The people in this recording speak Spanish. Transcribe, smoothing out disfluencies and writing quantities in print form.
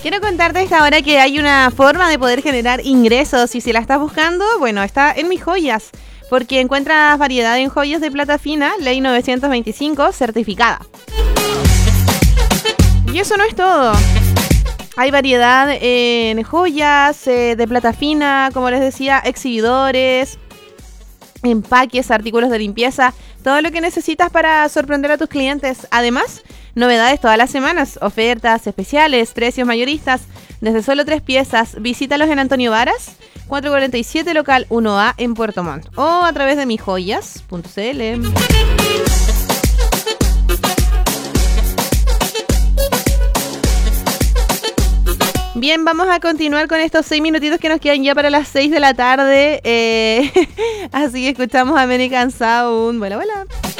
Quiero contarte a esta hora que hay una forma de poder generar ingresos y si la estás buscando, bueno, está en Mis Joyas, porque encuentras variedad en joyas de plata fina, ley 925, certificada. Y eso no es todo. Hay variedad en joyas de plata fina, como les decía, exhibidores, empaques, artículos de limpieza, todo lo que necesitas para sorprender a tus clientes. Además, novedades todas las semanas, ofertas especiales, precios mayoristas, desde solo 3 piezas. Visítalos en Antonio Varas, 447 local 1A en Puerto Montt o a través de misjoyas.cl. Bien, vamos a continuar con estos 6 minutitos que nos quedan ya para las 6 de la tarde. Así que escuchamos American Sound. Vuela, vuela.